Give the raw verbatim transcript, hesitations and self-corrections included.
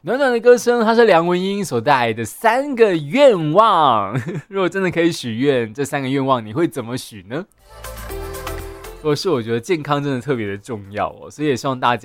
暖暖的歌声，它是梁文音所带来的三个愿望。如果真的可以许愿，这三个愿望你会怎么许呢？如果是我觉得健康真的特别的重要哦，所以也希望大家